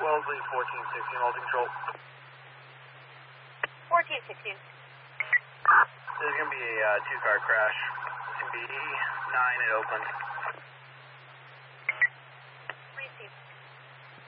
Wellesley 1416, all control. 1416. There's going to be a two-car crash. It's going to be 9 at Oakland.